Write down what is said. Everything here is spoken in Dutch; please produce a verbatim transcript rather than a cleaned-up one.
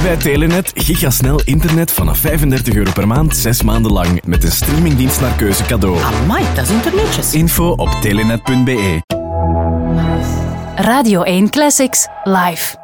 bij Telenet gigasnel internet vanaf vijfendertig euro per maand, zes maanden lang. Met een streamingdienst naar keuze cadeau. Amai, dat is internetjes. Info op telenet punt be. Radio één Classics, live.